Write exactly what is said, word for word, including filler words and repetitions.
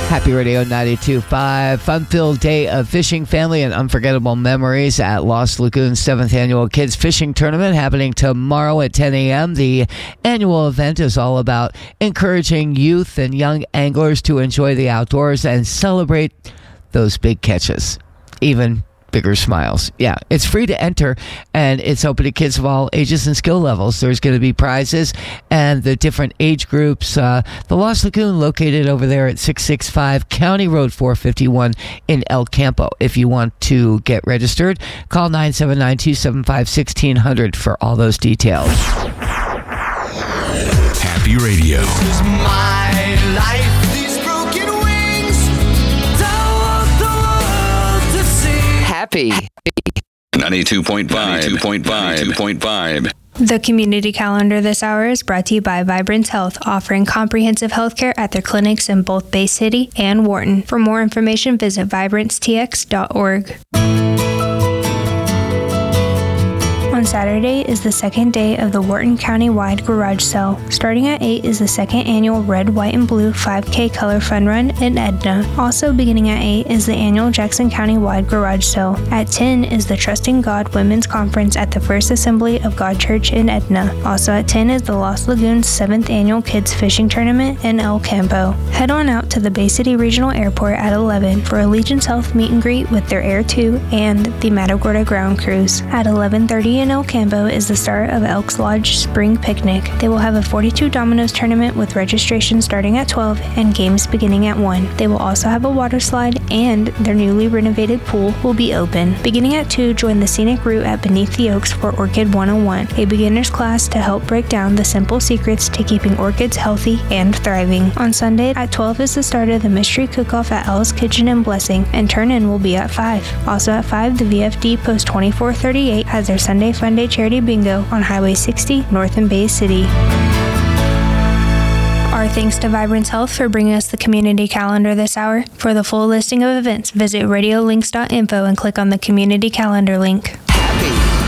Happy Radio ninety-two point five. Fun-filled day of fishing, family, and unforgettable memories at Lost Lagoon's seventh Annual Kids Fishing Tournament happening tomorrow at ten a.m. The annual event is all about encouraging youth and young anglers to enjoy the outdoors and celebrate those big catches. Even bigger smiles. Yeah, it's free to enter, and it's open to kids of all ages and skill levels. There's going to be prizes and the different age groups. Uh, the Lost Lagoon, located over there at six sixty-five County Road four fifty-one in El Campo. If you want to get registered, call nine seven nine, two seven five, one six zero zero for all those details. Happy Radio. This is my life. These broken wings. Don't want the world to see. Happy. ninety-two point five. ninety-two point five. ninety-two point five. The community calendar this hour is brought to you by Vibrance Health, offering comprehensive health care at their clinics in both Bay City and Wharton. For more information, visit vibrance t x dot org. On Saturday is the second day of the Wharton County-wide garage sale. Starting at eight is the second annual Red, White, and Blue five K Color Fun Run in Edna. Also beginning at eight is the annual Jackson County-wide garage sale. At ten is the Trusting God Women's Conference at the First Assembly of God Church in Edna. Also at ten is the Lost Lagoon's seventh annual Kids Fishing Tournament in El Campo. Head on out to the Bay City Regional Airport at eleven for Allegiance Health meet and greet with their Air two and the Matagorda Ground Cruise. At eleven thirty in El Campo is the start of Elks Lodge Spring Picnic. They will have a forty-two Dominoes tournament with registration starting at twelve and games beginning at one. They will also have a water slide, and their newly renovated pool will be open. Beginning at two, join the scenic route at Beneath the Oaks for Orchid one oh one, a beginner's class to help break down the simple secrets to keeping orchids healthy and thriving. On Sunday at twelve is the start of the Mystery Cook-Off at Alice Kitchen and Blessing, and turn-in will be at five. Also at five, the V F D Post twenty-four thirty-eight has their Sunday Fun Day Charity Bingo on Highway sixty, north in Bay City. Our thanks to Vibrance Health for bringing us the community calendar this hour. For the full listing of events, visit radio links dot info and click on the community calendar link. Happy.